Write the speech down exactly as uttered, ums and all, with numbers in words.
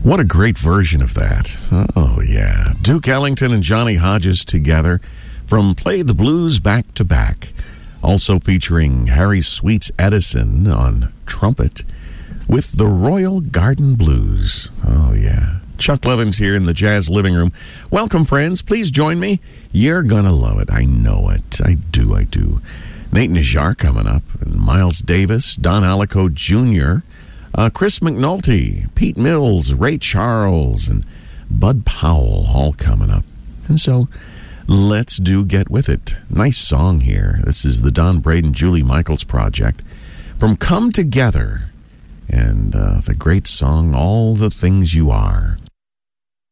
What a great version of that. Oh, yeah. Duke Ellington and Johnny Hodges together from Play the Blues Back to Back. Also featuring Harry Sweets Edison on trumpet with the Royal Garden Blues. Oh, yeah. Chuck Levin's here in the Jazz Living Room. Welcome, friends. Please join me. You're going to love it. I know it. I do, I do. Nate Najjar coming up, and Miles Davis, Don Allico Junior, uh, Chris McNulty, Pete Mills, Ray Charles, and Bud Powell all coming up. And so let's do Get With It. Nice song here. This is the Don Braden, Julie Michaels project from Come Together, and uh, the great song, All the Things You Are.